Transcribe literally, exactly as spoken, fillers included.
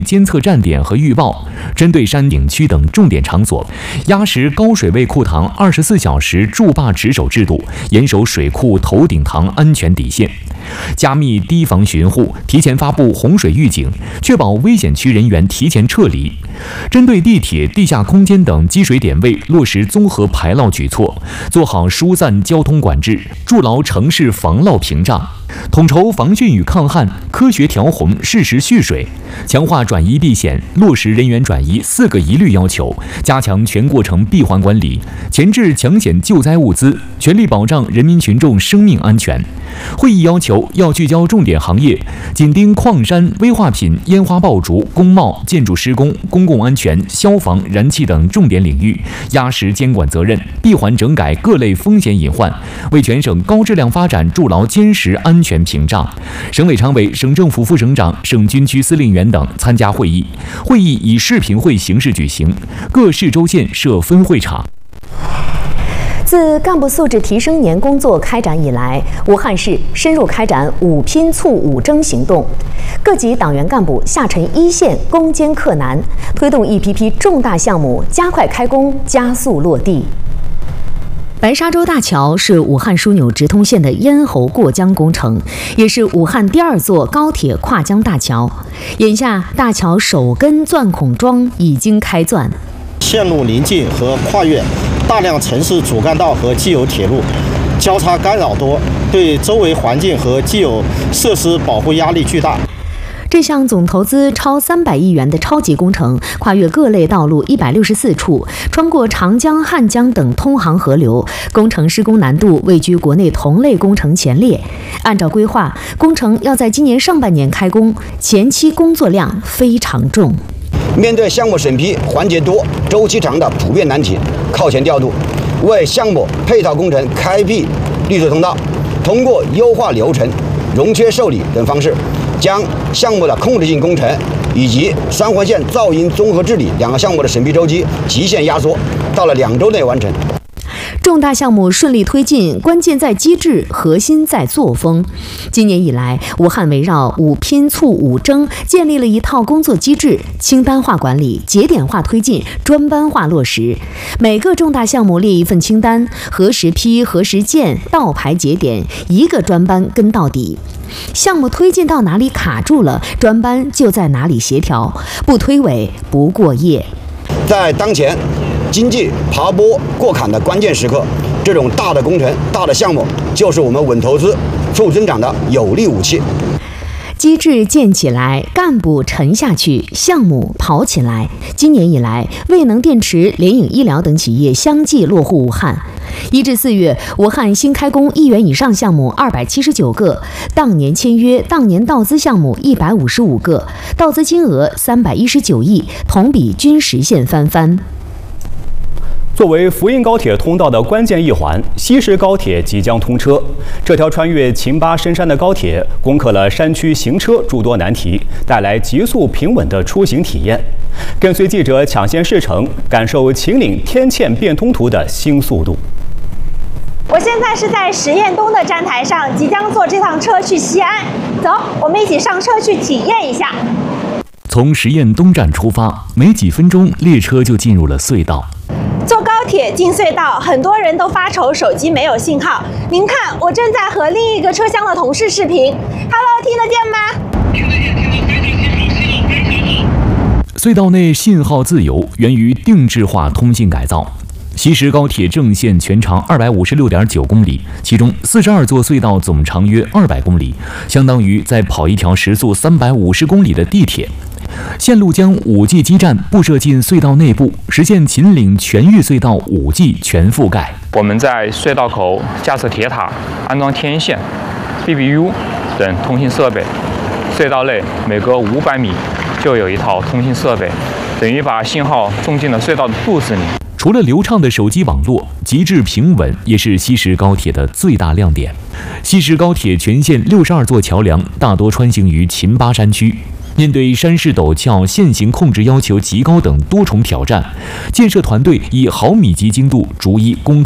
监测站点和预报，针对山景区等重点场所，压实高水位库塘二十四小时驻坝值守制度，严守水库头顶塘安全底线，加密堤防巡护，提前发布洪水预警，确保危险区人员提前撤离。针对地铁、地下空间等积水点位，落实综合排涝举措，做好疏散交通管制，筑牢城市防涝屏障。统筹防汛与抗旱，科学调洪，适时蓄水，强化转移避险，落实人员转移四个一律要求，加强全过程闭环管理，前置抢险救灾物资，全力保障人民群众生命安全。会议要求要聚焦重点行业，紧盯矿山、危化品、烟花爆竹、工贸、建筑施工、公共安全、消防、燃气等重点领域，压实监管责任，闭环整改各类风险隐患，为全省高质量发展筑牢坚实安全屏障。省委常委、省政府副省长、省军区司令员等参加会议。会议以视频会形式举行，各市州县设分会场。 自干部素质提升年工作开展以来，武汉市深入开展五拼促五征行动，各级党员干部下沉一线，攻坚克难，推动一批批重大项目加快开工、加速落地。白沙洲大桥是武汉枢纽直通线的咽喉过江工程，也是武汉第二座高铁跨江大桥。眼下，大桥首根钻孔桩已经开钻。 线路临近和跨越大量城市主干道和既有铁路，交叉干扰多，对周围环境和既有设施保护压力巨大。 这项总投资超三百亿元的超级工程，跨越各类道路一百六十四处，穿过长江、汉江等通航河流，工程施工难度位居国内同类工程前列。按照规划，工程要在今年上半年开工，前期工作量非常重。 面对项目审批环节多、周期长的普遍难题，靠前调度，为项目配套工程开辟绿色通道，通过优化流程、融缺受理等方式，将项目的控制性工程以及双环线噪音综合治理两个项目的审批周期极限压缩到了两周内完成。 重大项目顺利推进，关键在机制，核心在作风。今年以来，武汉围绕五拼促五征建立了一套工作机制，清单化管理、节点化推进、专班化落实。每个重大项目列一份清单，何时批、何时建，倒排节点，一个专班跟到底。项目推进到哪里卡住了，专班就在哪里协调，不推诿不过夜。 在当前经济爬坡过坎的关键时刻，这种大的工程、大的项目，就是我们稳投资、促增长的有力武器。 机制建起来，干部沉下去，项目跑起来。今年以来，未能电池、联影医疗等企业相继落户武汉。一至四月，武汉新开工亿元以上项目二百七十九个，当年签约、当年到资项目一百五十五个，到资金额三百一十九亿，同比均实现翻番。 作为福印高铁通道的关键一环，西石高铁即将通车。这条穿越秦巴深山的高铁，攻克了山区行车诸多难题，带来急速平稳的出行体验。跟随记者抢先试乘，感受秦岭天堑变通途的新速度。 我现在是在实验东的站台上，即将坐这趟车去西安。走，我们一起上车去体验一下。 从实验东站出发，没几分钟，列车就进入了隧道。 坐高铁进隧道，很多人都发愁手机没有信号。您看，我正在和另一个车厢的同事视频。Hello， 听得见吗？听得见，听得非常清楚，信号非常好。 隧道内信号自由，源于定制化通信改造。西石高铁正线全长二百五十六点九公里，其中四十二座隧道总长约二百公里，相当于在跑一条时速三百五十公里的地铁。线路将 五 G 基站布设进隧道内部，实现秦岭全域隧道 五 G 全覆盖。 我们在隧道口架设铁塔，安装天线、B B U 等通信设备。隧道内每隔五百米就有一套通信设备，等于把信号种进了隧道的肚子里。 除了流畅的手机网络，极致平稳也是西石高铁的最大亮点。西石高铁全线六十二座桥梁大多穿行于秦巴山区。面对山势陡峭、线形控制要求极高等多重挑战，建设团队以毫米级精度逐一攻克